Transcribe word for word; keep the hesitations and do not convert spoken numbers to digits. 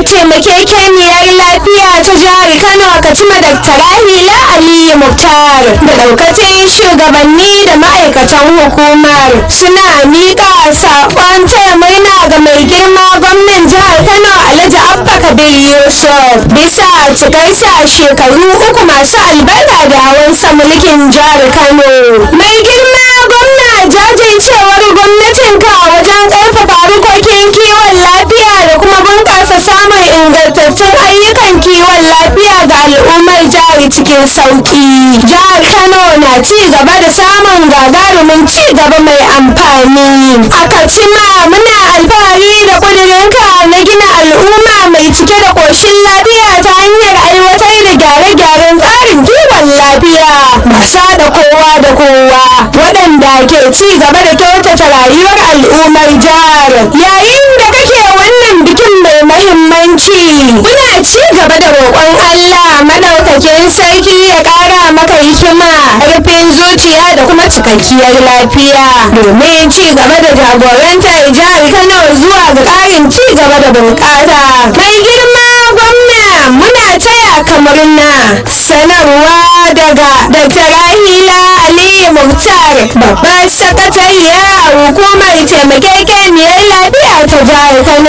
taimakekeniyar lafiya ta jihar Kano Katsina Dakta Rahila Aliyu Muktar da daukacin shugabanni da ma'aikatan hukumar suna miƙa saƙon taya murna ga mai girma gwamnan jihar Kano Alhaji Abba Kabir Yusuf bisa cikarsa shekaru uku masu albarka da hawansa mulkin jihar Kano. Mai girma gwamna, jajircewar gwamnatinka wajen ƙarfafa harkokin kiwon lafiya da kuma bunƙasa samun ingantattun ayyukan kiwon lafiya ga al'ummar jihar cikin sauƙi. Jihar Kano na ci gaba da samun gagarumin ci gaba mai amfani. A Katsina muna alfahari da ƙudurinka na gina al'umma mai cike da ƙoshin lafiya ta hanyar aiwatar da gyare-gyaren tsarin kiwon lafiya masu da kowa da kowa waɗanda ke ci gaba da kyautata rayuwar al'ummar jihar. Yayin da kake wannan bikin mai mahimmanci, muna ci gaba da roƙon Allah madaukakin sarki ya ƙara maka hikima, ƙarfin zuciya da kuma cikakkiyar lafiya domin ci gaba da jagorantar jihar Kano zuwa ga ƙarin ci gaba da bunƙasa. Mai girma gwamna, muna taya ka murna. Sanarwa daga Dakta Rahila Aliyu Muktar, babbar sakatariya a hukumar taimakekeniyar lafiya ta jihar Kano.